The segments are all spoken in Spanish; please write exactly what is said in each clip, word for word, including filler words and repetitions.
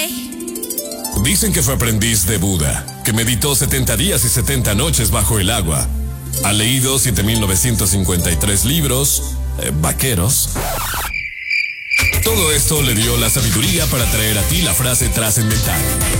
Dicen que fue aprendiz de Buda, que meditó setenta días y setenta noches bajo el agua. Ha leído siete mil novecientos cincuenta y tres libros, eh, vaqueros. Todo esto le dio la sabiduría para traer a ti la frase trascendental.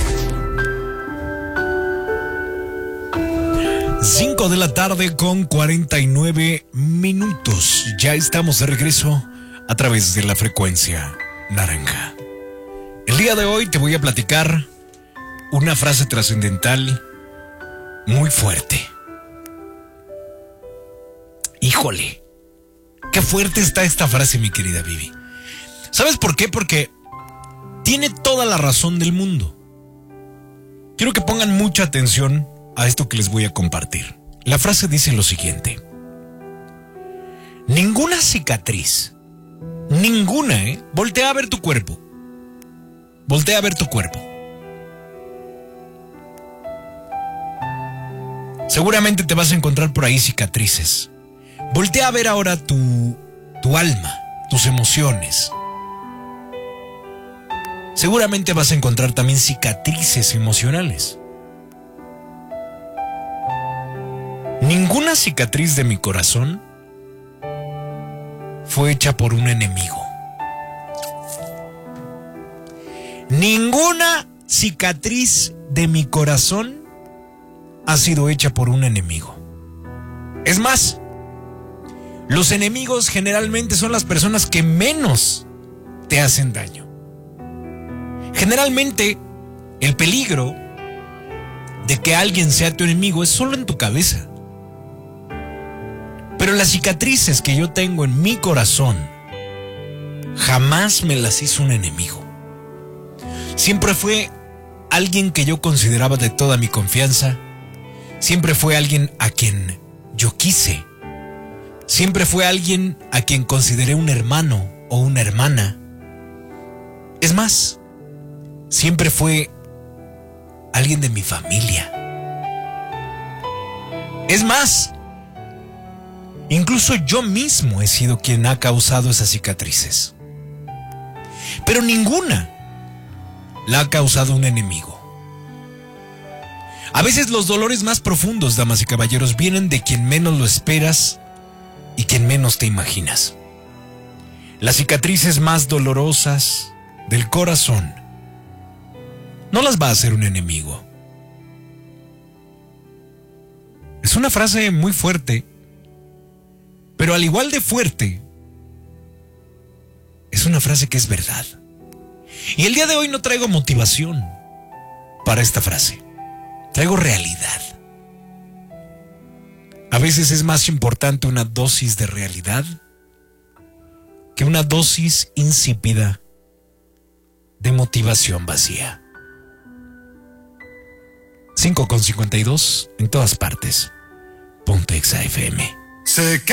cinco de la tarde con cuarenta y nueve minutos. Ya estamos de regreso a través de la frecuencia naranja. El día de hoy te voy a platicar una frase trascendental muy fuerte. Híjole, qué fuerte está esta frase, mi querida Vivi. ¿Sabes por qué? Porque tiene toda la razón del mundo. Quiero que pongan mucha atención a esto que les voy a compartir. La frase dice lo siguiente: ninguna cicatriz, ninguna, ¿eh? Voltea a ver tu cuerpo. Voltea a ver tu cuerpo. Seguramente te vas a encontrar por ahí cicatrices. Voltea a ver ahora tu, tu alma, tus emociones. Seguramente vas a encontrar también cicatrices emocionales. Ninguna cicatriz de mi corazón fue hecha por un enemigo. Ninguna cicatriz de mi corazón ha sido hecha por un enemigo. Es más, los enemigos generalmente son las personas que menos te hacen daño. Generalmente, el peligro de que alguien sea tu enemigo es solo en tu cabeza. Pero las cicatrices que yo tengo en mi corazón jamás me las hizo un enemigo. Siempre fue alguien que yo consideraba de toda mi confianza. Siempre fue alguien a quien yo quise. Siempre fue alguien a quien consideré un hermano o una hermana. Es más, siempre fue alguien de mi familia. Es más, incluso yo mismo he sido quien ha causado esas cicatrices. Pero ninguna la ha causado un enemigo. A veces los dolores más profundos, damas y caballeros, vienen de quien menos lo esperas y quien menos te imaginas. Las cicatrices más dolorosas del corazón no las va a hacer un enemigo. Es una frase muy fuerte, pero al igual de fuerte, es una frase que es verdad. Y el día de hoy no traigo motivación para esta frase. Traigo realidad. A veces es más importante una dosis de realidad que una dosis insípida de motivación vacía. cinco con cincuenta y dos en todas partes. Ponte Exa F M. Se